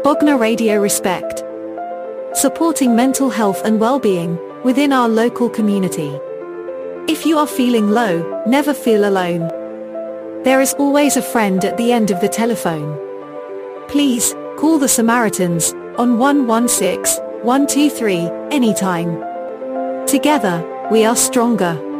Bogner Radio Respect. Supporting mental health and well-being within our local community. If you are feeling low, never feel alone. There is always a friend at the end of the telephone. Please, call the Samaritans on 116 123 anytime. Together, we are stronger.